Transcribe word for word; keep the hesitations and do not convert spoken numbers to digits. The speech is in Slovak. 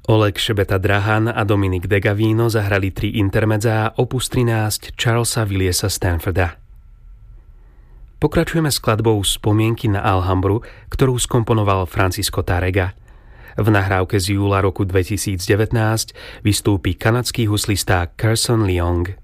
Oleg Šebeta-Drahan a Dominik de Gavino zahrali tri intermedzá opus trinásť Charlesa Williesa Stanforda. Pokračujeme skladbou Spomienky na Alhambru, ktorú skomponoval Francisco Tárrega. V nahrávke z júla roku dvetisícdevätnásť vystúpi kanadský huslista Carson Leong.